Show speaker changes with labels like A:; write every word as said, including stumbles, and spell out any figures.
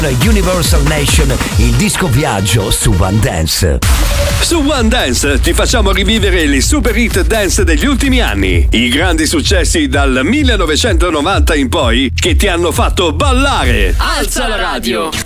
A: Universal Nation, il disco viaggio su One Dance.
B: Su One Dance ti facciamo rivivere le super hit dance degli ultimi anni, i grandi successi dal millenovecentonovanta in poi che ti hanno fatto ballare.
C: Alza la radio.